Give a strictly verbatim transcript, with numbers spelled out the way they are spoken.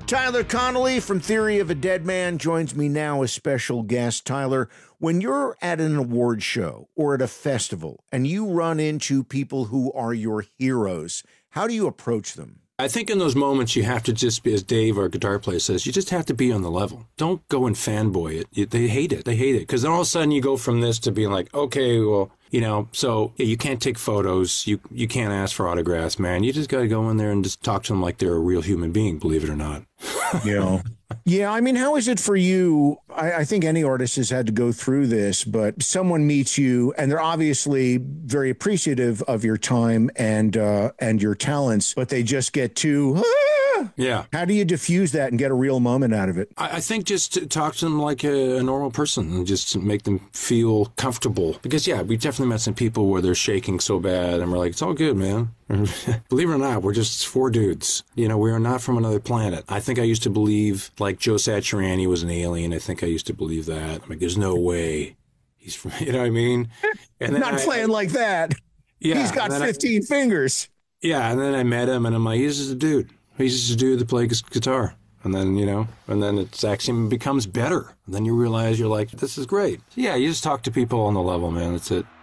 Tyler Connolly from Theory of a Dead Man joins me now as special guest. Tyler, when you're at an award show or at a festival and you run into people who are your heroes, how do you approach them? I think in those moments you have to just be, as Dave, our guitar player, says, you just have to be on the level. Don't go and fanboy it. You, they hate it. They hate it. Because then all of a sudden you go from this to being like, okay, well, you know, so yeah, you can't take photos. You you can't ask for autographs, man. You just got to go in there and just talk to them like they're a real human being, believe it or not. You know? Yeah, I mean, how is it for you? I, I think any artist has had to go through this, but someone meets you and they're obviously very appreciative of your time and uh, and your talents, but they just get too... Ah! Yeah. How do you diffuse that and get a real moment out of it? I, I think just to talk to them like a, a normal person and just to make them feel comfortable. Because, yeah, we definitely met some people where they're shaking so bad and we're like, it's all good, man. Believe it or not, we're just four dudes. You know, we are not from another planet. I think I used to believe, like, Joe Satriani was an alien. I think I used to believe that. I'm like, there's no way he's from, you know what I mean? And then Not I, playing I, like that. Yeah. He's got fifteen I, fingers. Yeah, and then I met him, and I'm like, he's just a dude. He's just a dude that plays guitar. And then, you know, and then it actually becomes better. And then you realize you're like, this is great. So yeah, you just talk to people on the level, man. That's it.